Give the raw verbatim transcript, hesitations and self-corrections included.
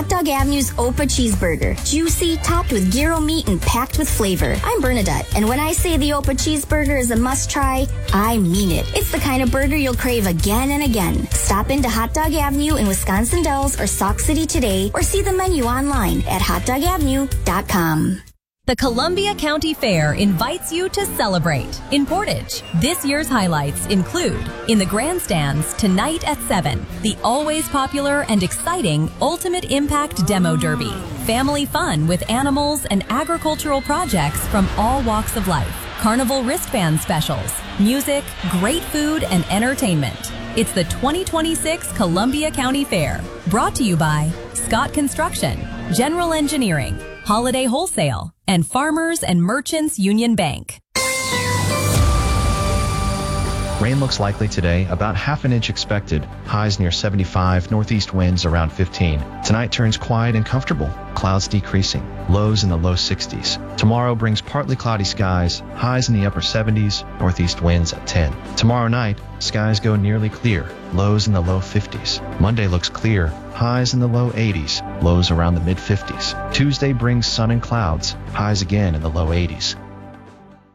Hot Dog Avenue's Opa Cheeseburger. Juicy, topped with gyro meat and packed with flavor. I'm Bernadette, and when I say the Opa Cheeseburger is a must-try, I mean it. It's the kind of burger you'll crave again and again. Stop into Hot Dog Avenue in Wisconsin Dells or Sauk City today, or see the menu online at hot dog avenue dot com. The Columbia County Fair invites you to celebrate in Portage. This year's highlights include, in the grandstands tonight at seven, the always popular and exciting Ultimate Impact Demo Derby. Family fun with animals and agricultural projects from all walks of life. Carnival wristband specials, music, great food, and entertainment. It's the twenty twenty-six Columbia County Fair, brought to you by Scott Construction, General Engineering, Holiday Wholesale, and Farmers and Merchants Union Bank. Rain looks likely today, about half an inch expected. Highs near seventy-five, northeast winds around fifteen. Tonight turns quiet and comfortable, clouds decreasing, lows in the low sixties. Tomorrow brings partly cloudy skies, highs in the upper seventies, northeast winds at ten. Tomorrow night, skies go nearly clear, lows in the low fifties. Monday looks clear, highs in the low eighties, lows around the mid fifties. Tuesday brings sun and clouds, highs again in the low eighties.